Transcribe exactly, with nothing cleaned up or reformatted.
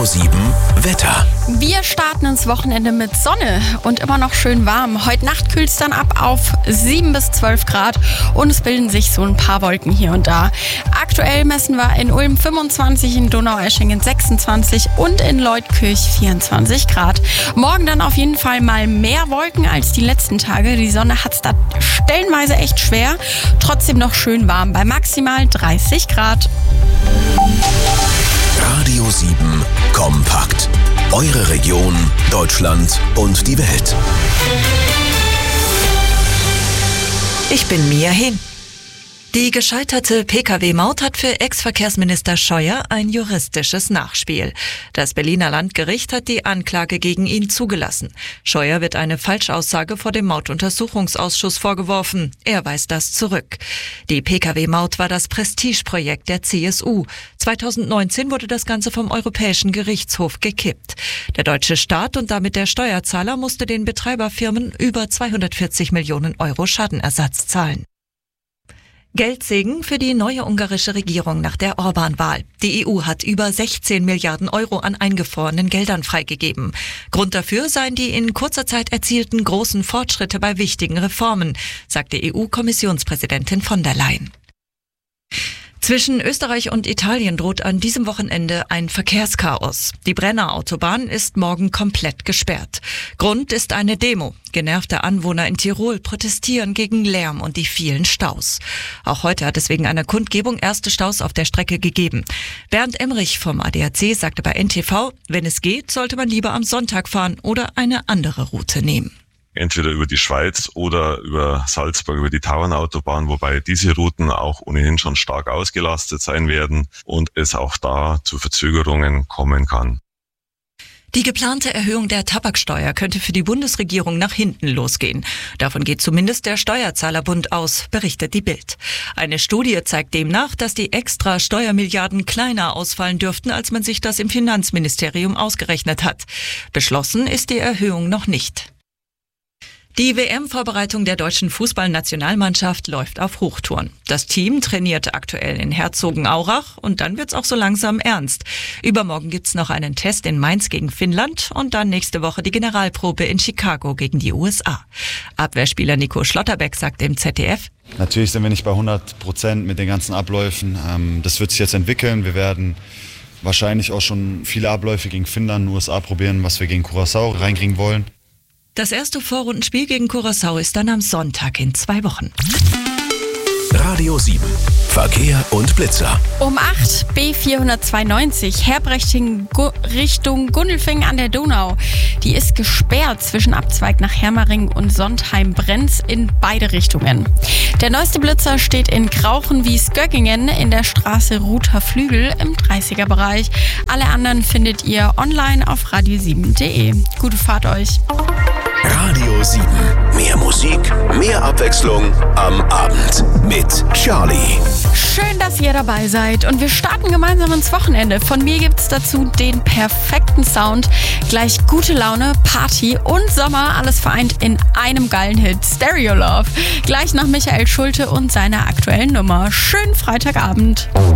sieben Wetter. Wir starten ins Wochenende mit Sonne und immer noch schön warm. Heute Nacht kühlt es dann ab auf sieben bis zwölf Grad und es bilden sich so ein paar Wolken hier und da. Aktuell messen wir in Ulm fünfundzwanzig, in Donaueschingen sechsundzwanzig und in Leutkirch vierundzwanzig Grad. Morgen dann auf jeden Fall mal mehr Wolken als die letzten Tage. Die Sonne hat es da stellenweise echt schwer. Trotzdem noch schön warm bei maximal dreißig Grad. Radio sieben Kompakt. Eure Region, Deutschland und die Welt. Ich bin Mia Hehn. Die gescheiterte Pkw-Maut hat für Ex-Verkehrsminister Scheuer ein juristisches Nachspiel. Das Berliner Landgericht hat die Anklage gegen ihn zugelassen. Scheuer wird eine Falschaussage vor dem Mautuntersuchungsausschuss vorgeworfen. Er weist das zurück. Die Pkw-Maut war das Prestigeprojekt der C S U. zweitausendneunzehn wurde das Ganze vom Europäischen Gerichtshof gekippt. Der deutsche Staat und damit der Steuerzahler musste den Betreiberfirmen über zweihundertvierzig Millionen Euro Schadenersatz zahlen. Geldsegen für die neue ungarische Regierung nach der Orbán-Wahl. Die E U hat über sechzehn Milliarden Euro an eingefrorenen Geldern freigegeben. Grund dafür seien die in kurzer Zeit erzielten großen Fortschritte bei wichtigen Reformen, sagte E U-Kommissionspräsidentin von der Leyen. Zwischen Österreich und Italien droht an diesem Wochenende ein Verkehrschaos. Die Brenner Autobahn ist morgen komplett gesperrt. Grund ist eine Demo. Genervte Anwohner in Tirol protestieren gegen Lärm und die vielen Staus. Auch heute hat es wegen einer Kundgebung erste Staus auf der Strecke gegeben. Bernd Emrich vom A D A C sagte bei N T V, wenn es geht, sollte man lieber am Sonntag fahren oder eine andere Route nehmen. Entweder über die Schweiz oder über Salzburg, über die Tauernautobahn, wobei diese Routen auch ohnehin schon stark ausgelastet sein werden und es auch da zu Verzögerungen kommen kann. Die geplante Erhöhung der Tabaksteuer könnte für die Bundesregierung nach hinten losgehen. Davon geht zumindest der Steuerzahlerbund aus, berichtet die Bild. Eine Studie zeigt demnach, dass die extra Steuermilliarden kleiner ausfallen dürften, als man sich das im Finanzministerium ausgerechnet hat. Beschlossen ist die Erhöhung noch nicht. Die W M-Vorbereitung der deutschen Fußballnationalmannschaft läuft auf Hochtouren. Das Team trainiert aktuell in Herzogenaurach und dann wird's auch so langsam ernst. Übermorgen gibt's noch einen Test in Mainz gegen Finnland und dann nächste Woche die Generalprobe in Chicago gegen die U S A. Abwehrspieler Nico Schlotterbeck sagt im Z D F: Natürlich sind wir nicht bei hundert Prozent mit den ganzen Abläufen. Das wird sich jetzt entwickeln. Wir werden wahrscheinlich auch schon viele Abläufe gegen Finnland und U S A probieren, was wir gegen Curaçao reinkriegen wollen. Das erste Vorrundenspiel gegen Curaçao ist dann am Sonntag in zwei Wochen. Radio sieben Verkehr und Blitzer. Um acht B vierhundertzweiundneunzig Herbrechtingen Richtung Gundelfingen an der Donau. Die ist gesperrt zwischen Abzweig nach Hermering und Sontheim-Brenz in beide Richtungen. Der neueste Blitzer steht in Krauchenwies-Göggingen in der Straße Ruther Flügel im dreißiger Bereich. Alle anderen findet ihr online auf radio sieben punkt de. Gute Fahrt euch. Radio sieben. Mehr Musik, mehr Abwechslung am Abend mit Charlie. Schön, dass ihr dabei seid und wir starten gemeinsam ins Wochenende. Von mir gibt's dazu den perfekten Sound, gleich gute Laune, Party und Sommer, alles vereint in einem geilen Hit, Stereo Love. Gleich nach Michael Schulte und seiner aktuellen Nummer. Schönen Freitagabend.